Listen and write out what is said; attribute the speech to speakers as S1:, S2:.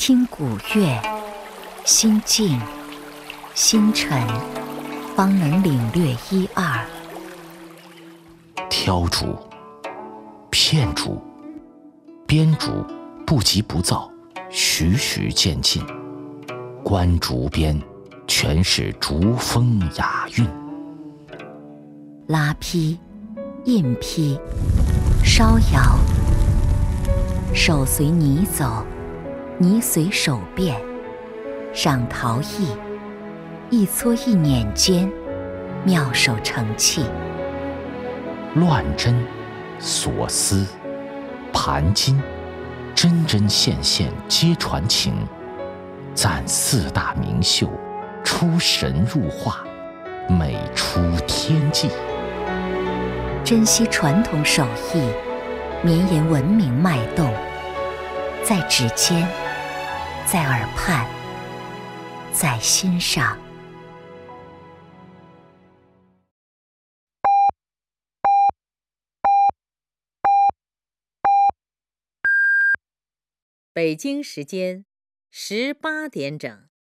S1: 听古乐，心静心沉，方能领略一二。
S2: 挑竹、片竹、编竹不急不躁，徐徐渐进。观竹边，全是竹风雅韵。
S1: 拉坯、印坯、烧摇，手随泥走，泥随手变。赏陶艺，一撮一捻间，妙手成器。
S2: 乱针、锁丝、盘金，针针线线皆传情。赞四大名秀，出神入化，美出天际。
S1: 珍惜传统手艺，绵延文明脉动，在指尖，在耳畔，在心上。
S3: 北京时间18点整。